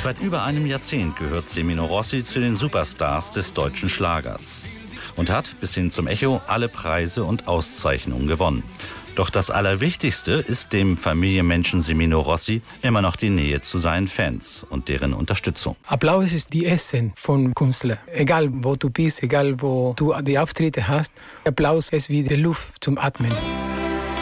Seit über einem Jahrzehnt gehört Semino Rossi zu den Superstars des deutschen Schlagers und hat bis hin zum Echo alle Preise und Auszeichnungen gewonnen. Doch das Allerwichtigste ist dem Familienmenschen Semino Rossi immer noch die Nähe zu seinen Fans und deren Unterstützung. Applaus ist die Essen von Künstlern. Egal wo du bist, egal wo du die Auftritte hast, Applaus ist wie die Luft zum Atmen.